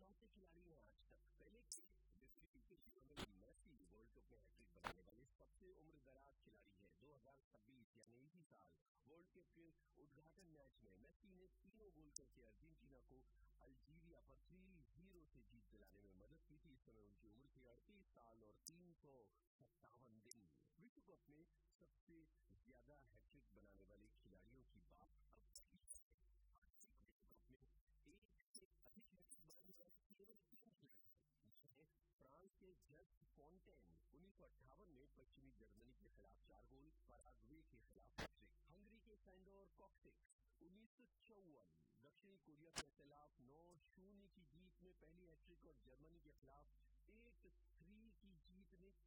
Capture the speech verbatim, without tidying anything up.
इकलौते खिलाड़ी हैं आज तक। पहले के विपरीत लियोनेल मेसी वर्ल्ड कप में हैट्रिक बनाने वाले सबसे उम्रदराज खिलाड़ी हैं। दो हज़ार छब्बीस यानी इसी साल वर्ल्ड कप के उद्घाटन मैच में मेसी ने तीनों गोल करके अर्जेंटीना को अल्जीरिया पर तीन जीरो से जीत दिलाने में मदद की थी। इस समय उनकी उम्र थी अड़तीस साल और तीन सौ सत्तावन दिन। विश्व कप में सबसे ज्यादा हैट्रिक बनाने वाले खिलाड़ियों की बात अब विश्व कप में एक से अधिक हैट्रिक बनाने वाले केवल तीन खिलाड़ी हैं। फ्रांस के जस फॉन्टेन उन्नीस सौ अट्ठावन में पश्चिमी जर्मनी के खिलाफ चार गोल, पराग्वे के खिलाफ हैट्रिक। हंगरी के सैंडोर कॉक्सिक्स उन्नीस सौ चौवन दक्षिणी कोरिया के खिलाफ नौ शून्य की जीत में पहली हैट्रिक और जर्मनी के खिलाफ